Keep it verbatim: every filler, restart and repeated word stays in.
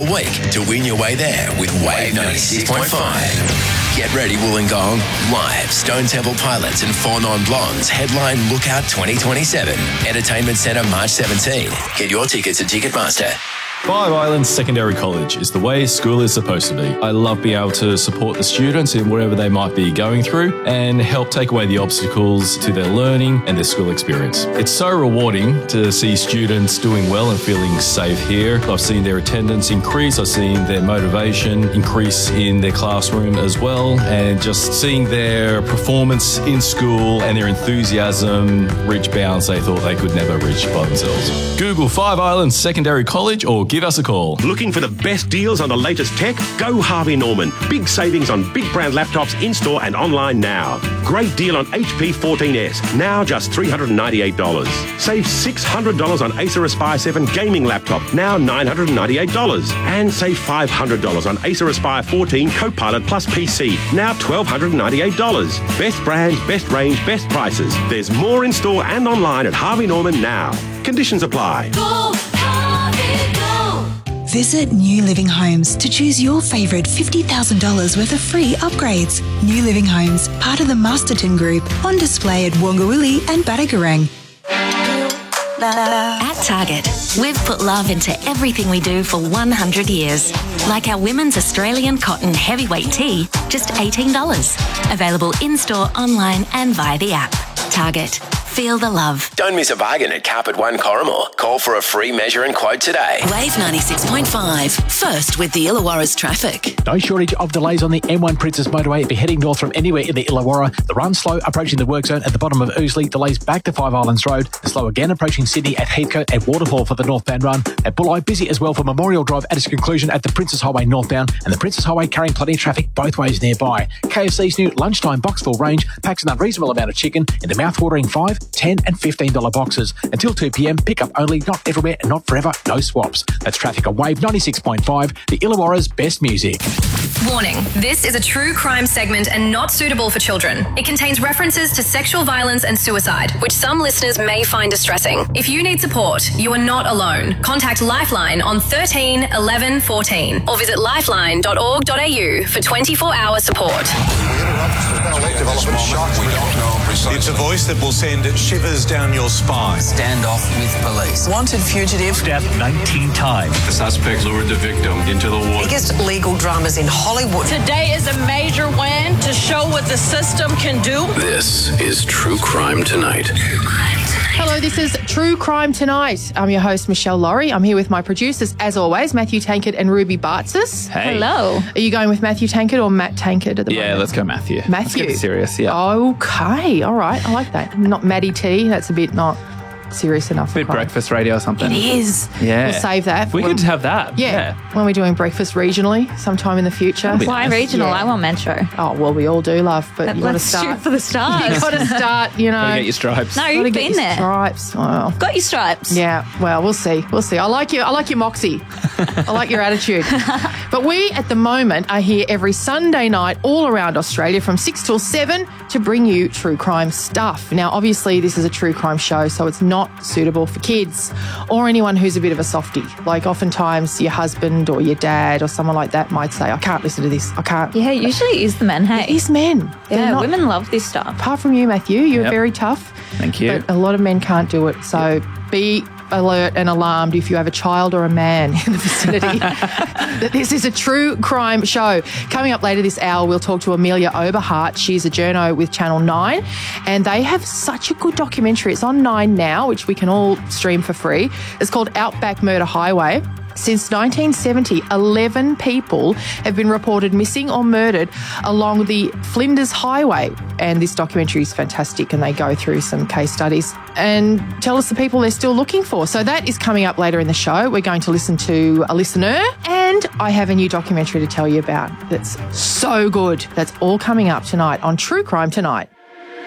week to win your way there with Wave ninety-six point five. Get ready, Wollongong. Live, Stone Temple Pilots and Four Non Blondes headline Lookout twenty twenty-seven. Entertainment Centre March seventeenth. Get your tickets at Ticketmaster. Five Islands Secondary College is the way school is supposed to be. I love being able to support the students in whatever they might be going through and help take away the obstacles to their learning and their school experience. It's so rewarding to see students doing well and feeling safe here. I've seen their attendance increase. I've seen their motivation increase in their classroom as well, and just seeing their performance in school and their enthusiasm reach bounds they thought they could never reach by themselves. Google Five Islands Secondary College or give us a call. Looking for the best deals on the latest tech? Go Harvey Norman. Big savings on big brand laptops in-store and online now. Great deal on H P fourteen S, now just three hundred ninety-eight dollars. Save six hundred dollars on Acer Aspire seven gaming laptop, now nine hundred ninety-eight dollars. And save five hundred dollars on Acer Aspire fourteen Copilot Plus P C, now one thousand two hundred ninety-eight dollars. Best brands, best range, best prices. There's more in-store and online at Harvey Norman now. Conditions apply. Go, Harvey, go. Visit New Living Homes to choose your favourite fifty thousand dollars worth of free upgrades. New Living Homes, part of the Masterton Group, on display at Wongawilli and Badagarang. At Target, we've put love into everything we do for one hundred years. Like our women's Australian cotton heavyweight tee, just eighteen dollars. Available in-store, online and via the app. Target. Feel the love. Don't miss a bargain at Carpet One Corrimore. Call for a free measure and quote today. Wave ninety-six point five. First with the Illawarra's traffic. No shortage of delays on the M one Princess Motorway. If you're heading north from anywhere in the Illawarra, the run slow approaching the work zone at the bottom of Ousley. Delays back to Five Islands Road. The slow again approaching Sydney at Heathcote and Waterfall for the northbound run. At Bulli, busy as well for Memorial Drive at its conclusion at the Princess Highway northbound, and the Princess Highway carrying plenty of traffic both ways nearby. K F C's new lunchtime box-full range packs an unreasonable amount of chicken in the mouth-watering five, ten and fifteen dollars boxes. Until two p.m, pick up only, not everywhere and not forever, no swaps. That's traffic on Wave ninety-six point five, the Illawarra's best music. Warning, this is a true crime segment and not suitable for children. It contains references to sexual violence and suicide, which some listeners may find distressing. If you need support, you are not alone. Contact Lifeline on thirteen eleven fourteen or visit lifeline dot org dot a u for twenty-four hour support. It's a voice that will send shivers down your spine. Stand off with police. Wanted fugitive. Stabbed nineteen times. The suspect lured the victim into the water. Biggest legal dramas in Hollywood. Today is a major win to show what the system can do. This is True Crime Tonight. Hello, this is True Crime Tonight. I'm your host, Michelle Laurie. I'm here with my producers, as always, Matthew Tankard and Ruby Bartzis. Hey. Hello. Are you going with Matthew Tankard or Matt Tankard at the yeah, moment? Yeah, let's go Matthew. Matthew. Let's get serious, yeah. Okay, all right. I like that. Not Maddie T. That's a bit not serious enough. A bit breakfast radio or something. It is. Yeah. We'll save that. We when, could have that. Yeah, yeah. When we're doing breakfast regionally sometime in the future. Why nice. regional? Yeah. I want metro. Oh, well, we all do, love, but, but you got to start. Shoot for the stars. You got to start, you know. Got to get your stripes. No, you've been there. Stripes. Well, got your stripes. Yeah, well, we'll see. We'll see. I like your, I like your moxie. I like your attitude. But we, at the moment, are here every Sunday night all around Australia from six till seven to bring you true crime stuff. Now, obviously, this is a true crime show, so it's not suitable for kids or anyone who's a bit of a softie. Like, oftentimes your husband or your dad or someone like that might say, I can't listen to this. I can't. Yeah, usually it is the men, hey? It is men. Yeah, not, women love this stuff. Apart from you, Matthew, you're yep. very tough. Thank you. But a lot of men can't do it. So yep. be alert and alarmed if you have a child or a man in the vicinity. That this is a true crime show. Coming up later this hour, we'll talk to Amelia Oberhart. She's a journo with Channel nine, and they have such a good documentary. It's on Nine now, which we can all stream for free. It's called Outback Murder Highway. Since nineteen seventy, eleven people have been reported missing or murdered along the Flinders Highway. And this documentary is fantastic, and they go through some case studies and tell us the people they're still looking for. So that is coming up later in the show. We're going to listen to a listener, and I have a new documentary to tell you about that's so good. That's all coming up tonight on True Crime Tonight.